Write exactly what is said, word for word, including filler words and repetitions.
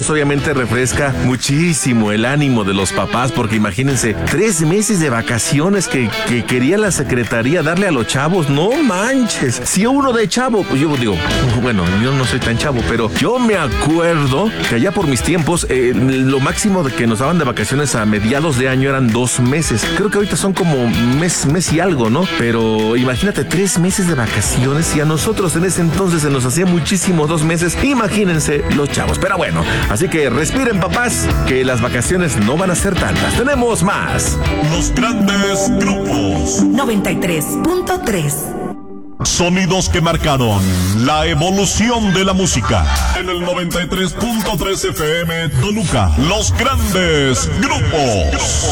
pues obviamente refresca muchísimo el ánimo de los papás, porque imagínense, tres meses de vacaciones que, que quería la secretaría darle a los chavos. No manches. Si uno de chavo, pues yo digo, bueno, yo no soy tan chavo, pero yo me acuerdo que allá por mis tiempos, eh, lo máximo de que nos daban de vacaciones a mediados de año eran dos meses. Creo que ahorita son como mes, mes y algo, ¿no? Pero imagínate, tres meses de vacaciones, y a nosotros en ese entonces se nos hacía muchísimo dos meses. Imagínense los chavos. Pero bueno, así que respiren, papás, que las vacaciones no van a ser tantas. Tenemos más. Los grandes grupos. noventa y tres punto tres. Sonidos que marcaron la evolución de la música. En el noventa y tres punto tres F M Toluca. Los grandes grupos.